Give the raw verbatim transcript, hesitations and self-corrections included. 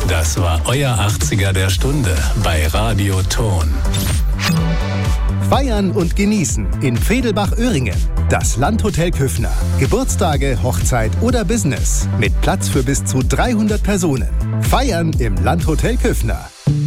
Das war euer achtziger der Stunde bei Radio Ton. Feiern und genießen in Pfedelbach-Öhringen. Das Landhotel Küffner. Geburtstage, Hochzeit oder Business. Mit Platz für bis zu dreihundert Personen. Feiern im Landhotel Küffner.